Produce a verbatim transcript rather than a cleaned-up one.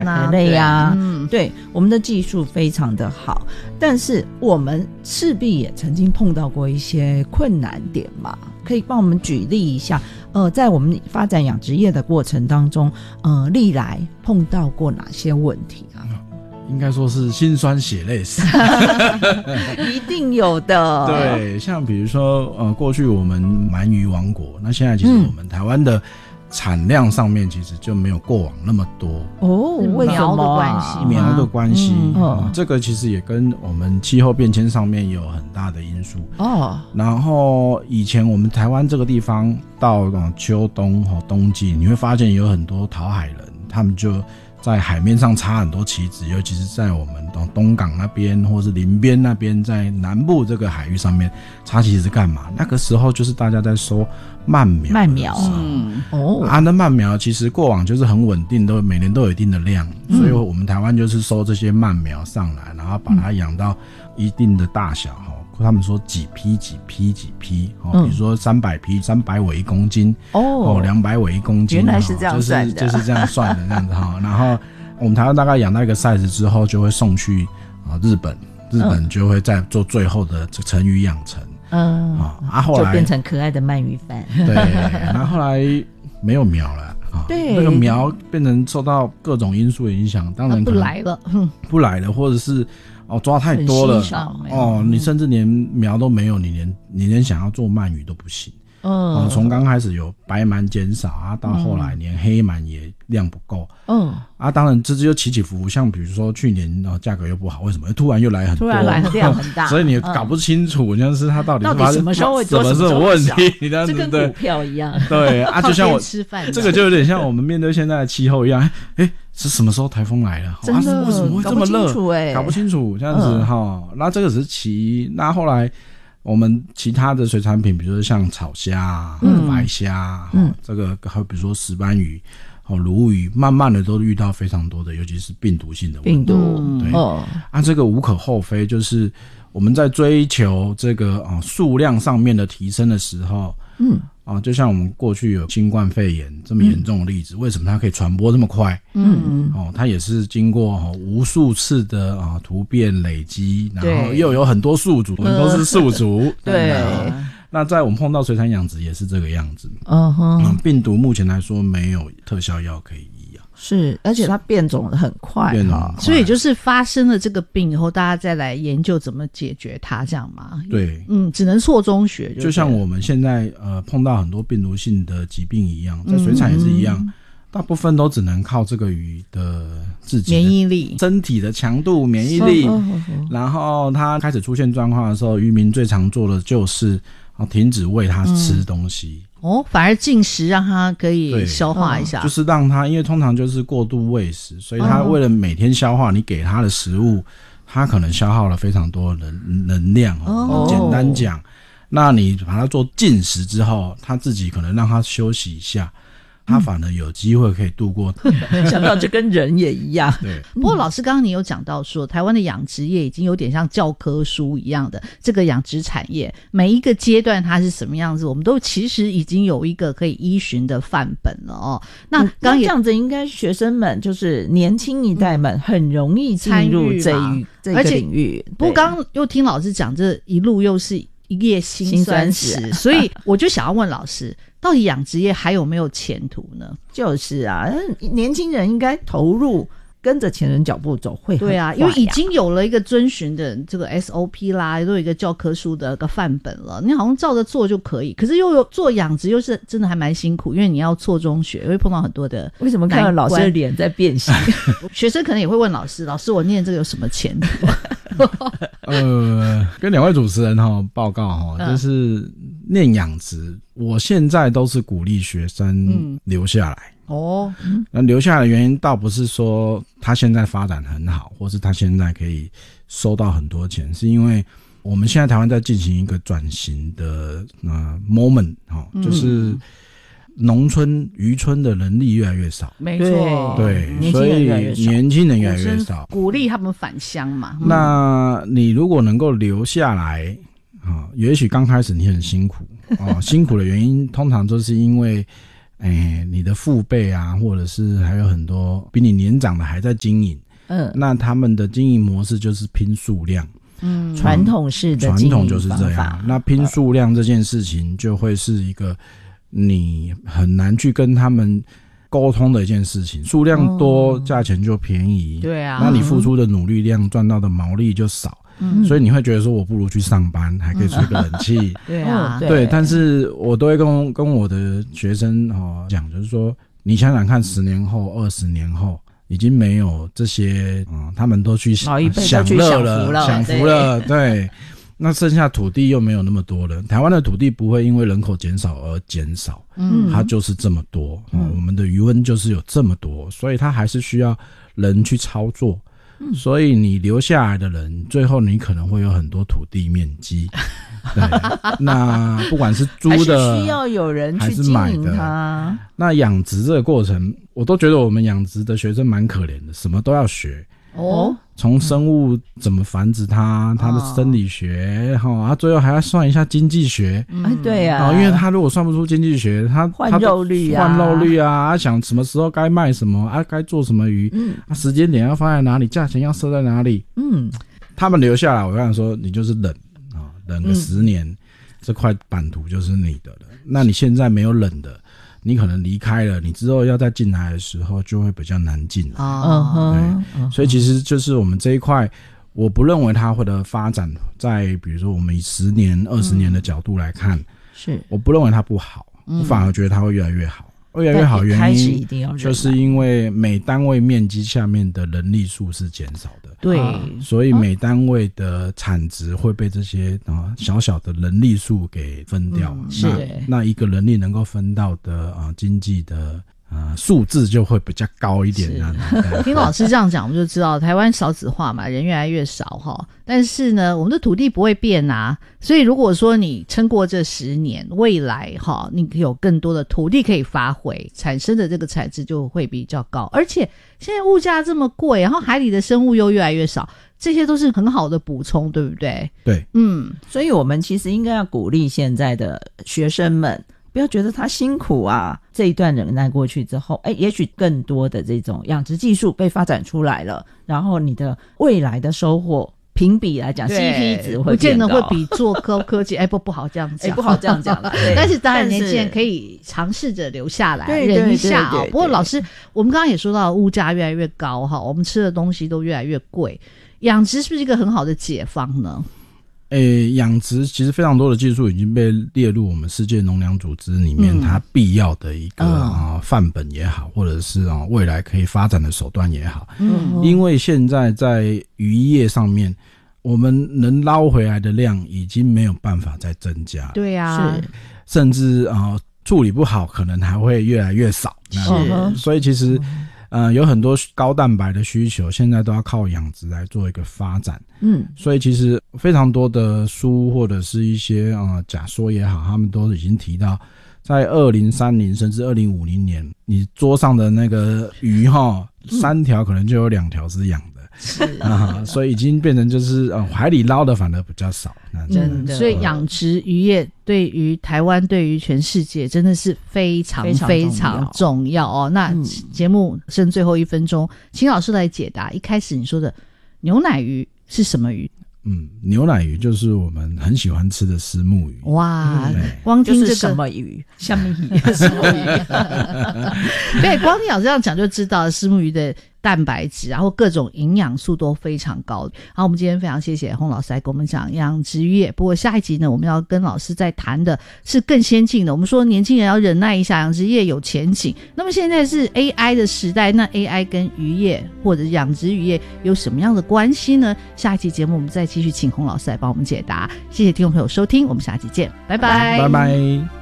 类啊、嗯、对，我们的技术非常的好，但是我们势必也曾经碰到过一些困难点嘛，可以帮我们举例一下，呃，在我们发展养殖业的过程当中，呃，历来碰到过哪些问题啊？ 应该说是辛酸血泪史一定有的。 对，像比如说呃，过去我们鳗鱼王国，那现在其实我们台湾的产量上面其实就没有过往那么多哦，为什么、啊、 苗的关系苗的关系、 嗯哦、这个其实也跟我们气候变迁上面有很大的因素哦。然后以前我们台湾这个地方到秋冬和冬季，你会发现有很多讨海人，他们就在海面上插很多旗子，尤其是在我们东港那边或是林边那边，在南部这个海域上面插旗子干嘛？那个时候就是大家在收鳗苗， 鳗苗，嗯，哦， 啊，那鳗苗其实过往就是很稳定，都每年都有一定的量，嗯、所以我们台湾就是收这些鳗苗上来，然后把它养到一定的大小哈。他们说几批几批几批、哦嗯、比如说三百批三百尾一公斤哦，两百尾一公斤， 原来是这样算的， 就是、就是这样算的这样子哈。然后我们台湾大概养到一个 size 之后，就会送去啊日本，日本就会再做最后的成鱼养成，嗯啊，后来就变成可爱的鳗鱼饭。 对，然后后来没有苗了。啊、 对， 那个苗变成受到各种因素的影响，当然不来了， 不来了，或者是哦抓太多了哦，你甚至连苗都没有，你连你连想要做鳗鱼都不行。嗯，从、哦、刚开始有白鳗减少啊，到后来连黑鳗也量不够。嗯，啊，当然这只又起起伏伏，像比如说去年哦价格又不好，为什么突然又来很多？ 突然来量很大， 所以你搞不清楚，像、嗯、是它到底是到底什么时候会做什么是有问题？你这样子这跟股票一样。 对啊，就像我吃饭， 这个就有点像我们面对现在的气候一样。哎，是什么时候台风来了？ 真的、 啊、为什么会这么热？ 搞不清楚哎、欸， 搞不清楚这样子哈、嗯。那这个只是其一，那后来。我们其他的水产品，比如说像草虾、嗯、白虾，嗯，这个还有比如说石斑鱼、哦鲈鱼，慢慢的都遇到非常多的，尤其是病毒性的问题。 病毒， 对， 哦， 啊，这个无可厚非，就是我们在追求这个啊、哦、数量上面的提升的时候，嗯。啊，就像我们过去有新冠肺炎这么严重的例子，嗯、为什么它可以传播这么快？嗯嗯，哦，它也是经过、哦、无数次的啊突变累积，然后又有很多宿主，我们都是宿主。 对， 那在我们碰到水产养殖也是这个样子。嗯哼、嗯，病毒目前来说没有特效药可以医啊。 是，而且它变种得很快， 变种， 所以就是发生了这个病以后，大家再来研究怎么解决它，这样嘛？ 对， 嗯，只能错中学就， 就像我们现在呃碰到很多病毒性的疾病一样，在水产也是一样，嗯、大部分都只能靠这个鱼的自己的免疫力、 身体的强度、免疫力，哦哦哦、然后它开始出现状况的时候，渔民最常做的就是停止喂它吃东西。嗯哦，反而进食让它可以消化一下， 嗯、就是让它，因为通常就是过度喂食，所以它为了每天消化你给它的食物，它可能消耗了非常多的能能量。哦，简单讲，那你把它做进食之后，它自己可能让它休息一下。他反而有机会可以度过， 没想到就跟人也一样。 对， 不过老师刚刚你有讲到说，台湾的养殖业已经有点像教科书一样的这个养殖产业，每一个阶段它是什么样子，我们都其实已经有一个可以依循的范本了哦。那刚刚这样子，应该学生们就是年轻一代们很容易进入这一这个领域。 不过刚刚又听老师讲，这一路又是一页辛酸史，所以我就想要问老师。到底养殖业还有没有前途呢？ 就是啊，年轻人应该投入，跟着前人脚步走会很快呀。 对啊，因为已经有了一个遵循的这个 S O P 啦，都有一个教科书的一个范本了，你好像照着做就可以。可是又有做养殖，又是真的还蛮辛苦，因为你要错中学，会碰到很多的。 为什么看到老师的脸在变形？ 学生可能也会问老师：“老师，我念这个有什么前途？” 呃，跟两位主持人哈、哦、报告哈、哦，嗯、就是念养殖，我现在都是鼓励学生留下来。嗯、哦，那留下来的原因倒不是说他现在发展很好，或是他现在可以收到很多钱，是因为我们现在台湾在进行一个转型的呃 moment 哈、哦，就是农村渔村的人力越来越少， 没错， 对，所以年轻人越来越少， 鼓励他们返乡嘛。 那你如果能够留下来啊、哦，也许刚开始你很辛苦啊、哦，辛苦的原因通常都是因为哎，你的父辈啊，或者是还有很多比你年长的还在经营，嗯，那他们的经营模式就是拼数量， 嗯，传统式的经营传统就是这样。那拼数量这件事情就会是一个你很难去跟他们沟通的一件事情，数量多，哦，价钱就便宜， 对啊， 那你付出的努力量赚到的毛利就少。嗯，所以你会觉得说我不如去上班，还可以吹个冷气， 嗯，对啊， 对，对，但是我都会跟跟我的学生哦讲，就是说你想想看，十年后、二十年后，已经没有这些，嗯，他们都去享乐了，享福了，对。那剩下土地又没有那么多了，台湾的土地不会因为人口减少而减少，嗯，它就是这么多，嗯，我们的余温就是有这么多，所以它还是需要人去操作。所以你留下来的人，最后你可能会有很多土地面积，对，那不管是租的， 还是需要有人去经营它。 那养殖这个过程，我都觉得我们养殖的学生蛮可怜的，什么都要学。哦，从生物怎么繁殖它，它的生理学，哈、哦，它最后还要算一下经济学， 嗯，对啊， 哦，因为它如果算不出经济学，它换肉率啊， 换肉率啊，他想什么时候该卖什么啊，该做什么鱼，嗯，啊，时间点要放在哪里，价钱要设在哪里，嗯，他们留下来，我跟你说，你就是忍啊，忍个十年，嗯，这块版图就是你的了。那你现在没有忍的。你可能离开了，你之后要再进来的时候就会比较难进来。哦，对，所以其实就是我们这一块，我不认为它会的发展，在比如说我们以十年、二十年的角度来看，是、嗯、我不认为它不好，嗯、我反而觉得它会越来越好。越来越好，原因就是因为每单位面积下面的人力数是减少的， 对， 所以每单位的产值会被这些啊小小的人力数给分掉，嗯、是那那一个人力能够分到的啊经济的。呃，数字就会比较高一点。 听老师这样讲，我们就知道台湾少子化嘛，人越来越少哈。但是呢，我们的土地不会变啊，所以如果说你撑过这十年，未来哈，你有更多的土地可以发挥，产生的这个产值就会比较高。而且现在物价这么贵，然后海里的生物又越来越少，这些都是很好的补充，对不对？ 对， 嗯，所以我们其实应该要鼓励现在的学生们。不要觉得他辛苦啊，这一段忍耐过去之后，哎，也许更多的这种养殖技术被发展出来了，然后你的未来的收获评比来讲 C P 值会变高， 不见得会比做高科技，哎，不不好这样讲， 哎，不好这样讲了。 但是当然年轻人可以尝试着留下来，忍一下啊、哦。不过老师，我们刚刚也说到物价越来越高哈，我们吃的东西都越来越贵，养殖是不是一个很好的解方呢？ 诶，养殖其实非常多的技术已经被列入我们世界农粮组织里面，它必要的一个啊范本也好，或者是啊未来可以发展的手段也好。嗯，因为现在在渔业上面，我们能捞回来的量已经没有办法再增加。 对啊， 是，甚至啊处理不好，可能还会越来越少。是，所以其实。呃，有很多高蛋白的需求，现在都要靠养殖来做一个发展。嗯，所以其实非常多的书或者是一些呃假说也好，他们都已经提到，在二零三零甚至二零五零年，你桌上的那个鱼哈，三条可能就有两条是养的。是啊，所以已经变成就是呃海里捞的反而比较少， 真的。所以养殖渔业对于台湾，对于全世界真的是非常非常重要哦。那节目剩最后一分钟，请老师来解答。一开始你说的牛奶鱼是什么鱼？ 嗯，牛奶鱼就是我们很喜欢吃的虱目鱼。 哇，嗯、光听这个什么鱼，虾米鱼，什么鱼？ 对，光听老师这样讲就知道虱目鱼的蛋白质，然后各种营养素都非常高。好，我们今天非常谢谢洪老师来跟我们讲养殖渔业。不过下一集呢，我们要跟老师在谈的是更先进的。我们说年轻人要忍耐一下，养殖业有前景。那么现在是 A I 的时代，那 A I 跟渔业或者是养殖渔业有什么样的关系呢？下一期节目我们再继续请洪老师来帮我们解答。谢谢听众朋友收听，我们下期见，拜拜， 拜拜。